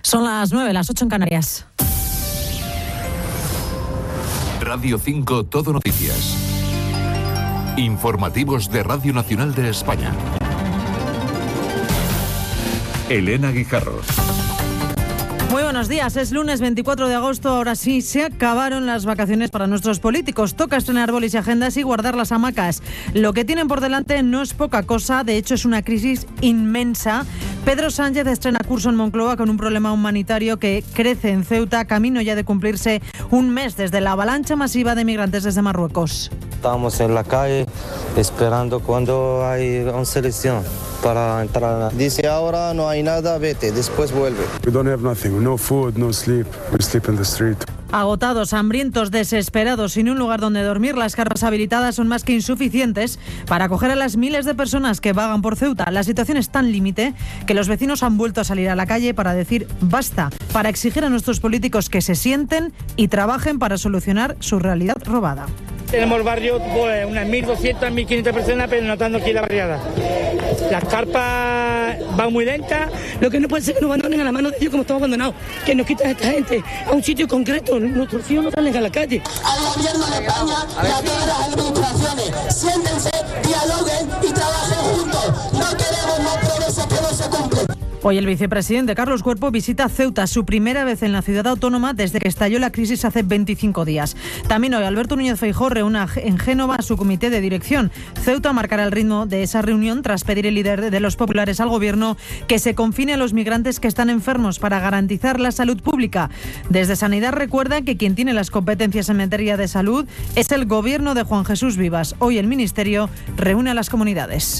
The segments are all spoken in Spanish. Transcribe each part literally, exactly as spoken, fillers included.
Son las nueve, las ocho en Canarias. Radio cinco Todo Noticias. Informativos de Radio Nacional de España. Elena Guijarro. Muy buenos días, es lunes veinticuatro de agosto, ahora sí, se acabaron las vacaciones para nuestros políticos. Toca estrenar bolis y agendas y guardar las hamacas. Lo que tienen por delante no es poca cosa, de hecho es una crisis inmensa. Pedro Sánchez estrena curso en Moncloa con un problema humanitario que crece en Ceuta, camino ya de cumplirse un mes desde la avalancha masiva de migrantes desde Marruecos. Estamos en la calle esperando cuando hay una selección para entrar. Dice ahora no hay nada, vete, después vuelve. We don't have nothing, no food, no sleep. We sleep in the street. Agotados, hambrientos, desesperados, sin un lugar donde dormir, las carpas habilitadas son más que insuficientes para acoger a las miles de personas que vagan por Ceuta. La situación es tan límite que los vecinos han vuelto a salir a la calle para decir basta, para exigir a nuestros políticos que se sienten y trabajen para solucionar su realidad robada. Tenemos barrio, pues, unas mil doscientas, mil quinientas personas, pero notando aquí la barriada. Las carpas van muy lentas. Lo que no puede ser que nos abandonen a la mano de ellos como estamos abandonados. Que nos quiten a esta gente a un sitio concreto. Nuestros hijos no salen a la calle. Al gobierno de España y a todas las administraciones. Siéntense, dialoguen y trabajen juntos. No queremos más promesas que no se cumplen. Hoy el vicepresidente Carlos Cuerpo visita Ceuta, su primera vez en la ciudad autónoma desde que estalló la crisis hace veinticinco días. También hoy Alberto Núñez Feijóo reúne en Génova a su comité de dirección. Ceuta marcará el ritmo de esa reunión tras pedir el líder de los populares al gobierno que se confine a los migrantes que están enfermos para garantizar la salud pública. Desde Sanidad recuerda que quien tiene las competencias en materia de salud es el gobierno de Juan Jesús Vivas. Hoy el ministerio reúne a las comunidades.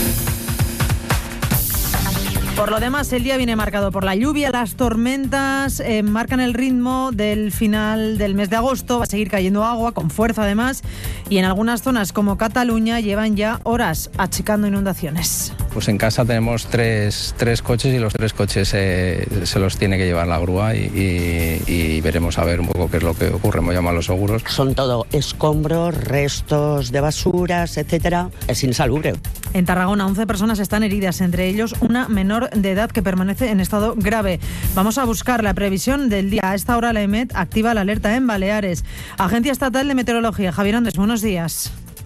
Por lo demás, el día viene marcado por la lluvia, las tormentas eh, marcan el ritmo del final del mes de agosto, va a seguir cayendo agua, con fuerza además, y en algunas zonas como Cataluña llevan ya horas achicando inundaciones. Pues en casa tenemos tres, tres coches y los tres coches eh, se los tiene que llevar la grúa y, y, y veremos a ver un poco qué es lo que ocurre, hemos llamado a los seguros. Son todo escombros, restos de basuras, etcétera, es insalubre. En Tarragona, once personas están heridas, entre ellos una menor de edad que permanece en estado grave. Vamos a buscar la previsión del día. A esta hora la E M E T activa la alerta en Baleares. Agencia Estatal de Meteorología. Javier Andrés, buenos días.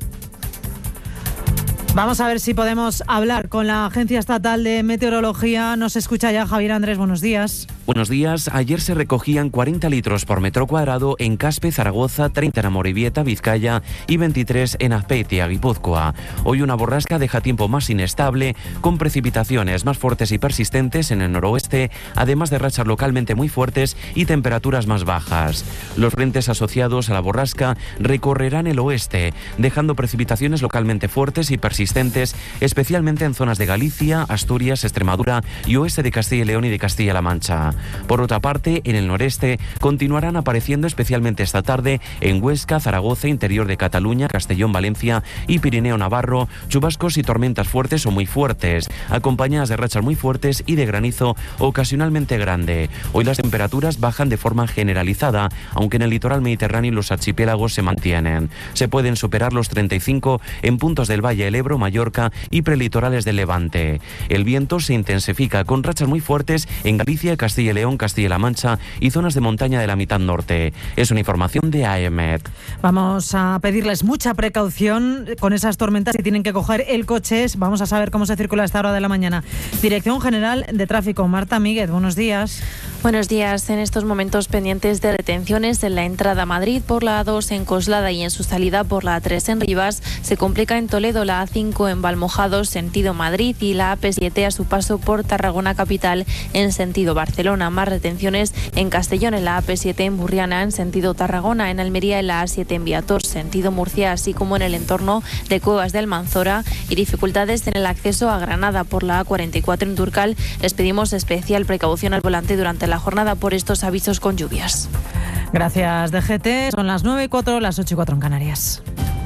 Vamos a ver si podemos hablar con la Agencia Estatal de Meteorología. Nos escucha ya Javier Andrés, buenos días. Buenos días. Ayer se recogían cuarenta litros por metro cuadrado en Caspe, Zaragoza, treinta en Amorebieta, Vizcaya y veintitrés en Azpeitia, Guipúzcoa. Hoy una borrasca deja tiempo más inestable, con precipitaciones más fuertes y persistentes en el noroeste, además de rachas localmente muy fuertes y temperaturas más bajas. Los frentes asociados a la borrasca recorrerán el oeste, dejando precipitaciones localmente fuertes y persistentes, especialmente en zonas de Galicia, Asturias, Extremadura y oeste de Castilla y León y de Castilla-La Mancha. Por otra parte, en el noreste continuarán apareciendo especialmente esta tarde en Huesca, Zaragoza, interior de Cataluña, Castellón, Valencia y Pirineo Navarro, chubascos y tormentas fuertes o muy fuertes, acompañadas de rachas muy fuertes y de granizo ocasionalmente grande. Hoy las temperaturas bajan de forma generalizada, aunque en el litoral mediterráneo y los archipiélagos se mantienen. Se pueden superar los treinta y cinco en puntos del Valle del Ebro, Mallorca y prelitorales del Levante. El viento se intensifica con rachas muy fuertes en Galicia, Castilla y León, Castilla-La Mancha y zonas de montaña de la mitad norte. Es una información de A E M E T. Vamos a pedirles mucha precaución con esas tormentas si tienen que coger el coche. Vamos a saber cómo se circula a esta hora de la mañana. Dirección General de Tráfico, Marta Míguez, buenos días. Buenos días. En estos momentos pendientes de retenciones en la entrada a Madrid por la A dos en Coslada y en su salida por la A tres en Rivas. Se complica en Toledo la A cinco en Valmojados, sentido Madrid, y la A P siete a su paso por Tarragona capital en sentido Barcelona. Más retenciones en Castellón en la A P siete en Burriana en sentido Tarragona, en Almería en la A siete en Viator, sentido Murcia, así como en el entorno de Cuevas de Almanzora, y dificultades en el acceso a Granada por la A cuarenta y cuatro en Durcal. Les pedimos especial precaución al volante durante la jornada por estos avisos con lluvias. Gracias, D G T. Son las nueve y cuatro, las ocho y cuatro en Canarias.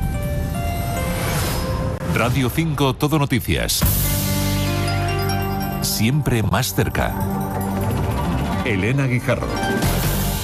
Radio cinco Todo Noticias. Siempre más cerca. Elena Guijarro.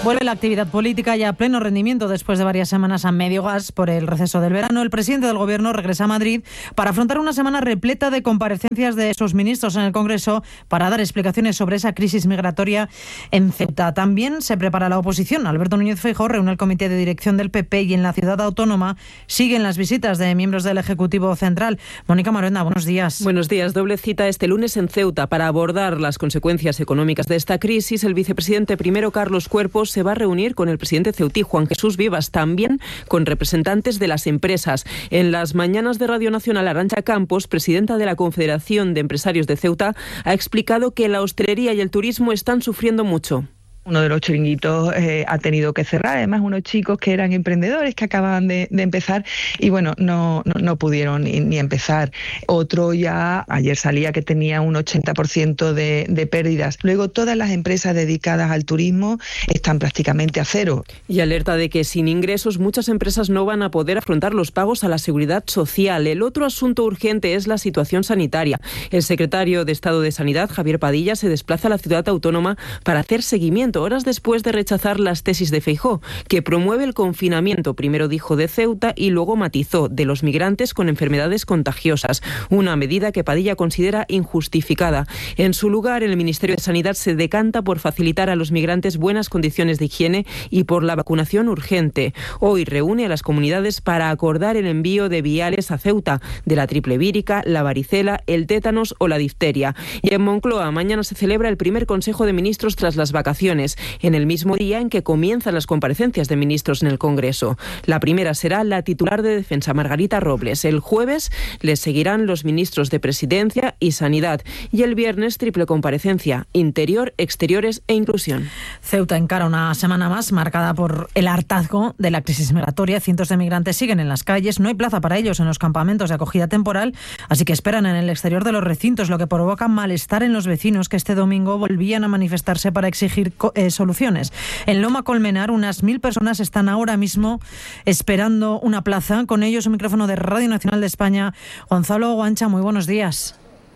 Vuelve la actividad política ya a pleno rendimiento después de varias semanas a medio gas por el receso del verano. El presidente del Gobierno regresa a Madrid para afrontar una semana repleta de comparecencias de sus ministros en el Congreso para dar explicaciones sobre esa crisis migratoria en Ceuta. También se prepara la oposición. Alberto Núñez Feijóo reúne el comité de dirección del P P y en la ciudad autónoma siguen las visitas de miembros del Ejecutivo Central. Mónica Maruenda, buenos días. Buenos días. Doble cita este lunes en Ceuta para abordar las consecuencias económicas de esta crisis. El vicepresidente primero, Carlos Cuerpo, se va a reunir con el presidente ceutí, Juan Jesús Vivas, también con representantes de las empresas. En las mañanas de Radio Nacional, Arantxa Campos, presidenta de la Confederación de Empresarios de Ceuta, ha explicado que la hostelería y el turismo están sufriendo mucho. Uno de los chiringuitos eh, ha tenido que cerrar, además unos chicos que eran emprendedores que acababan de, de empezar y bueno, no, no, no pudieron ni, ni empezar. Otro ya, ayer salía que tenía un ochenta por ciento de, de pérdidas. Luego todas las empresas dedicadas al turismo están prácticamente a cero. Y alerta de que sin ingresos muchas empresas no van a poder afrontar los pagos a la seguridad social. El otro asunto urgente es la situación sanitaria. El secretario de Estado de Sanidad, Javier Padilla, se desplaza a la ciudad autónoma para hacer seguimiento horas después de rechazar las tesis de Feijóo, que promueve el confinamiento, primero dijo de Ceuta y luego matizó de los migrantes con enfermedades contagiosas, una medida que Padilla considera injustificada. En su lugar, el Ministerio de Sanidad se decanta por facilitar a los migrantes buenas condiciones de higiene y por la vacunación urgente. Hoy reúne a las comunidades para acordar el envío de viales a Ceuta de la triple vírica, la varicela, el tétanos o la difteria. Y en Moncloa, mañana se celebra el primer Consejo de Ministros tras las vacaciones, en el mismo día en que comienzan las comparecencias de ministros en el Congreso. La primera será la titular de Defensa, Margarita Robles. El jueves les seguirán los ministros de Presidencia y Sanidad. Y el viernes, triple comparecencia, Interior, Exteriores e Inclusión. Ceuta encara una semana más marcada por el hartazgo de la crisis migratoria. Cientos de migrantes siguen en las calles. No hay plaza para ellos en los campamentos de acogida temporal, así que esperan en el exterior de los recintos, lo que provoca malestar en los vecinos que este domingo volvían a manifestarse para exigir Eh, soluciones. En Loma Colmenar, unas mil personas están ahora mismo esperando una plaza. Con ellos, un micrófono de Radio Nacional de España. Gonzalo Guancha, muy buenos días.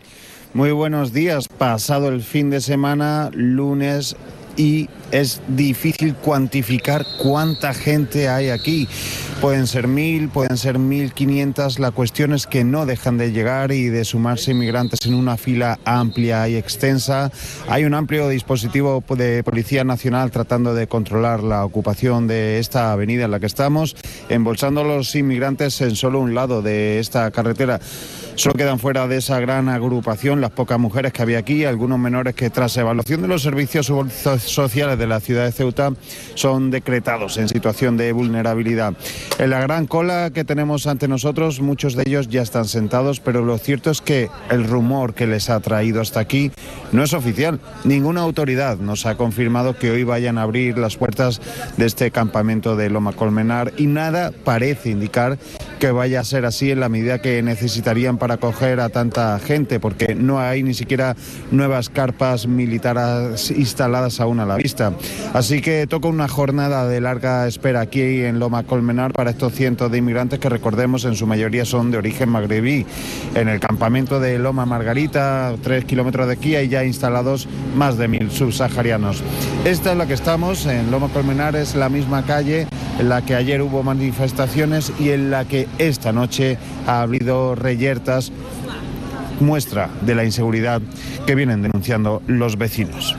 Muy buenos días. Pasado el fin de semana, lunes, y es difícil cuantificar cuánta gente hay aquí. Pueden ser mil, pueden ser mil quinientas. La cuestión es que no dejan de llegar y de sumarse inmigrantes en una fila amplia y extensa. Hay un amplio dispositivo de Policía Nacional tratando de controlar la ocupación de esta avenida en la que estamos, embolsando a los inmigrantes en solo un lado de esta carretera. Solo quedan fuera de esa gran agrupación las pocas mujeres que había aquí, algunos menores que tras evaluación de los servicios sociales de la ciudad de Ceuta son decretados en situación de vulnerabilidad. En la gran cola que tenemos ante nosotros, muchos de ellos ya están sentados, pero lo cierto es que el rumor que les ha traído hasta aquí no es oficial. Ninguna autoridad nos ha confirmado que hoy vayan a abrir las puertas de este campamento de Loma Colmenar y nada parece indicar que vaya a ser así en la medida que necesitarían para acoger a tanta gente, porque no hay ni siquiera nuevas carpas militares instaladas aún a la vista. Así que toca una jornada de larga espera aquí en Loma Colmenar para estos cientos de inmigrantes que, recordemos, en su mayoría son de origen magrebí. En el campamento de Loma Margarita, tres kilómetros de aquí, hay ya instalados más de mil subsaharianos. Esta es la que estamos, en Loma Colmenar, es la misma calle en la que ayer hubo manifestaciones y en la que esta noche ha habido reyertas, muestra de la inseguridad que vienen denunciando los vecinos.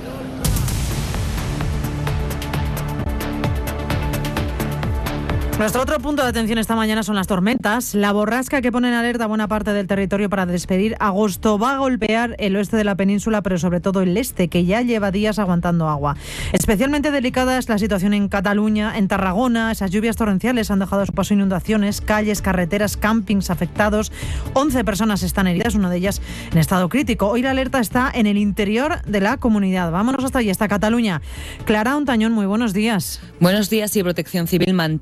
Nuestro otro punto de atención esta mañana son las tormentas. La borrasca que pone en alerta buena parte del territorio para despedir agosto va a golpear el oeste de la península, pero sobre todo el este, que ya lleva días aguantando agua. Especialmente delicada es la situación en Cataluña, en Tarragona. Esas lluvias torrenciales han dejado a su paso inundaciones, calles, carreteras, campings afectados. once personas están heridas, una de ellas en estado crítico. Hoy la alerta está en el interior de la comunidad. Vámonos hasta allí, hasta Cataluña. Clara Ontañón, muy buenos días. Buenos días. Y Protección Civil mantiene actividad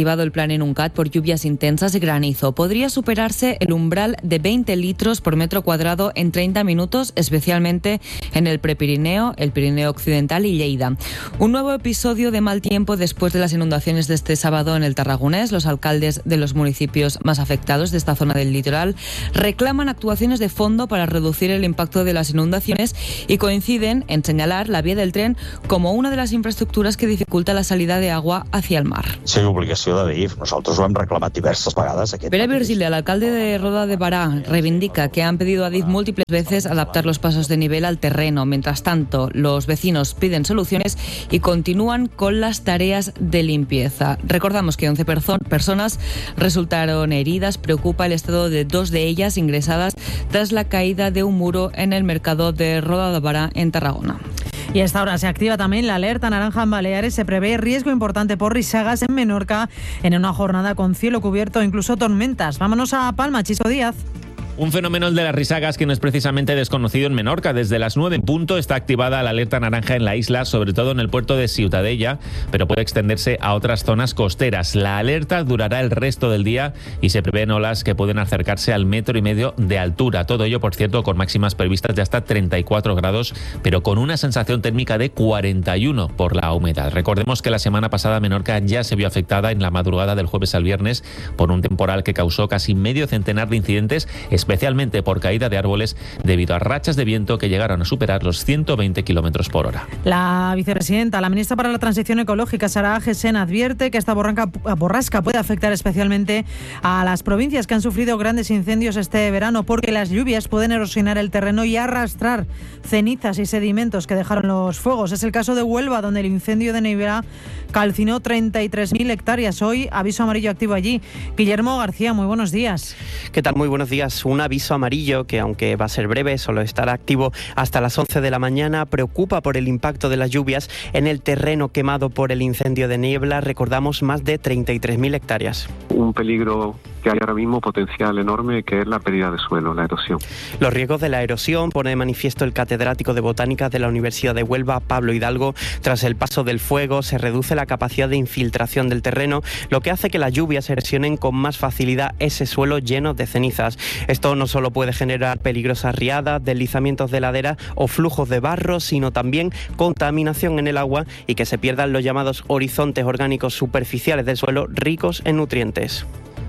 activado el plan Enuncat por lluvias intensas y granizo. Podría superarse el umbral de veinte litros por metro cuadrado en treinta minutos, especialmente en el Prepirineo, el Pirineo Occidental y Lleida. Un nuevo episodio de mal tiempo después de las inundaciones de este sábado en el Tarragonés. Los alcaldes de los municipios más afectados de esta zona del litoral reclaman actuaciones de fondo para reducir el impacto de las inundaciones y coinciden en señalar la vía del tren como una de las infraestructuras que dificulta la salida de agua hacia el mar. Sí, obligació de dir. Nosaltres ho hem reclamat diverses vegades. Pere Virgili, el alcalde de Roda de Bará, reivindica que han pedido a Adif múltiples veces adaptar los pasos de nivel al terreno. Mientras tanto, los vecinos piden soluciones y continúan con las tareas de limpieza. Recordamos que once perso- personas resultaron heridas. Preocupa el estado de dos de ellas ingresadas tras la caída de un muro en el mercado de Roda de Bará en Tarragona. Y a esta hora se activa también la alerta naranja en Baleares. Se prevé riesgo importante por risagas en Menorca en una jornada con cielo cubierto e incluso tormentas. Vámonos a Palma, Chisco Díaz. Un fenómeno, el de las risagas, que no es precisamente desconocido en Menorca. Desde las nueve en punto está activada la alerta naranja en la isla, sobre todo en el puerto de Ciutadella, pero puede extenderse a otras zonas costeras. La alerta durará el resto del día y se prevén olas que pueden acercarse al metro y medio de altura. Todo ello, por cierto, con máximas previstas de hasta treinta y cuatro grados, pero con una sensación térmica de cuarenta y uno por la humedad. Recordemos que la semana pasada Menorca ya se vio afectada en la madrugada del jueves al viernes por un temporal que causó casi medio centenar de incidentes, especialmente por caída de árboles debido a rachas de viento que llegaron a superar los ciento veinte kilómetros por hora. La vicepresidenta, la ministra para la Transición Ecológica, Sara Agesen, advierte que esta borranca, borrasca puede afectar especialmente a las provincias que han sufrido grandes incendios este verano, porque las lluvias pueden erosionar el terreno y arrastrar cenizas y sedimentos que dejaron los fuegos. Es el caso de Huelva, donde el incendio de Neivera calcinó treinta y tres mil hectáreas. Hoy, aviso amarillo activo allí. Guillermo García, muy buenos días. ¿Qué tal? Muy buenos días. Un aviso amarillo que, aunque va a ser breve, solo estará activo hasta las once de la mañana. Preocupa por el impacto de las lluvias en el terreno quemado por el incendio de Niebla. Recordamos, más de treinta y tres mil hectáreas. Un peligro que hay ahora mismo potencial enorme, que es la pérdida de suelo, la erosión. Los riesgos de la erosión pone de manifiesto el catedrático de Botánica de la Universidad de Huelva, Pablo Hidalgo. Tras el paso del fuego se reduce la capacidad de infiltración del terreno, lo que hace que las lluvias erosionen con más facilidad ese suelo lleno de cenizas. Esto no solo puede generar peligrosas riadas, deslizamientos de ladera o flujos de barro, sino también contaminación en el agua y que se pierdan los llamados horizontes orgánicos superficiales del suelo ricos en nutrientes.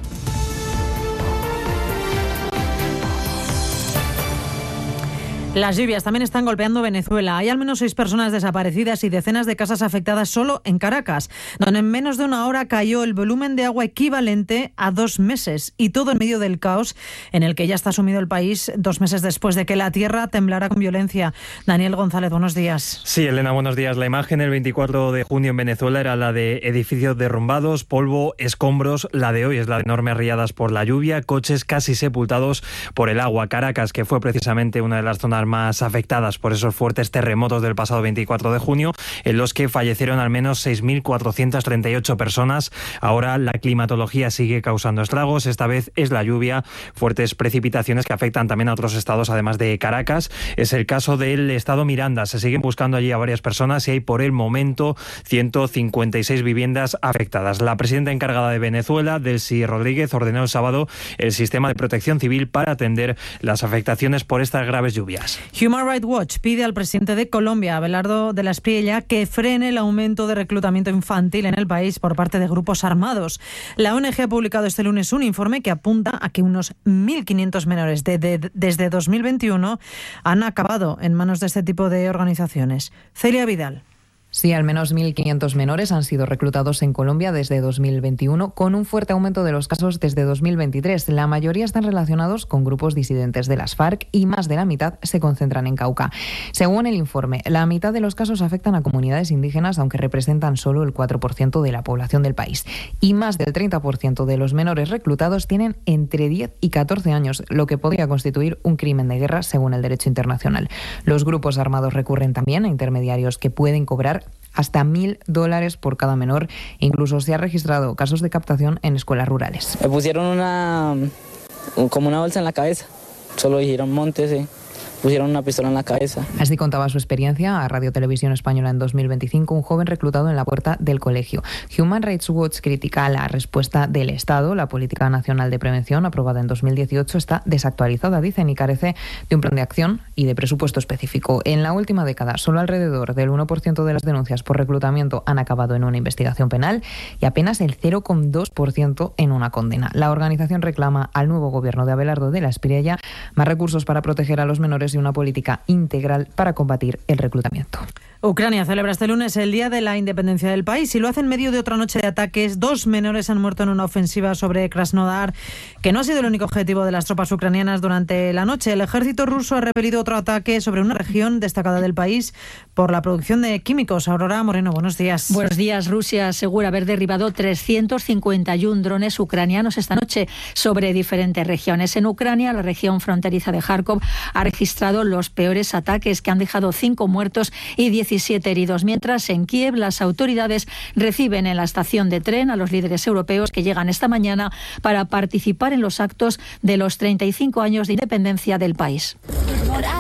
Las lluvias también están golpeando Venezuela. Hay al menos seis personas desaparecidas y decenas de casas afectadas solo en Caracas, donde en menos de una hora cayó el volumen de agua equivalente a dos meses, y todo en medio del caos en el que ya está sumido el país dos meses después de que la tierra temblara con violencia. Daniel González, buenos días. Sí, Elena, buenos días. La imagen el veinticuatro de junio en Venezuela era la de edificios derrumbados, polvo, escombros. La de hoy es la de enormes riadas por la lluvia, coches casi sepultados por el agua. Caracas, que fue precisamente una de las zonas más afectadas por esos fuertes terremotos del pasado veinticuatro de junio, en los que fallecieron al menos seis mil cuatrocientas treinta y ocho personas. Ahora la climatología sigue causando estragos. Esta vez es la lluvia, fuertes precipitaciones que afectan también a otros estados, además de Caracas. Es el caso del estado Miranda. Se siguen buscando allí a varias personas y hay por el momento ciento cincuenta y seis viviendas afectadas. La presidenta encargada de Venezuela, Delcy Rodríguez, ordenó el sábado el sistema de protección civil para atender las afectaciones por estas graves lluvias. Human Rights Watch pide al presidente de Colombia, Abelardo de la Espriella, que frene el aumento de reclutamiento infantil en el país por parte de grupos armados. La O N G ha publicado este lunes un informe que apunta a que unos mil quinientos menores de, de, desde dos mil veintiuno han acabado en manos de este tipo de organizaciones. Celia Vidal. Sí, al menos mil quinientos menores han sido reclutados en Colombia desde dos mil veintiuno, con un fuerte aumento de los casos desde dos mil veintitrés. La mayoría están relacionados con grupos disidentes de las FARC y más de la mitad se concentran en Cauca. Según el informe, la mitad de los casos afectan a comunidades indígenas, aunque representan solo el cuatro por ciento de la población del país. Y más del treinta por ciento de los menores reclutados tienen entre diez y catorce años, lo que podría constituir un crimen de guerra según el derecho internacional. Los grupos armados recurren también a intermediarios que pueden cobrar hasta mil dólares por cada menor. Incluso se han registrado casos de captación en escuelas rurales. Me pusieron una como una bolsa en la cabeza. Solo dijeron montes, ¿sí? pusieron una pistola en la cabeza. Así contaba su experiencia a Radio Televisión Española en dos mil veinticinco, un joven reclutado en la puerta del colegio. Human Rights Watch critica la respuesta del Estado. La Política Nacional de Prevención, aprobada en dos mil dieciocho, está desactualizada, dicen, y carece de un plan de acción y de presupuesto específico. En la última década, solo alrededor del uno por ciento de las denuncias por reclutamiento han acabado en una investigación penal y apenas el cero coma dos por ciento en una condena. La organización reclama al nuevo gobierno de Abelardo de la Espriella más recursos para proteger a los menores y una política integral para combatir el reclutamiento. Ucrania celebra este lunes el Día de la Independencia del país y lo hace en medio de otra noche de ataques. Dos menores han muerto en una ofensiva sobre Krasnodar, que no ha sido el único objetivo de las tropas ucranianas durante la noche. El ejército ruso ha repelido otro ataque sobre una región destacada del país por la producción de químicos. Aurora Moreno, buenos días. Buenos días. Rusia asegura haber derribado trescientos cincuenta y uno drones ucranianos esta noche sobre diferentes regiones. En Ucrania, la región fronteriza de Kharkov ha registrado los peores ataques, que han dejado cinco muertos y diecisiete heridos, mientras en Kiev las autoridades reciben en la estación de tren a los líderes europeos que llegan esta mañana para participar en los actos de los treinta y cinco años de independencia del país.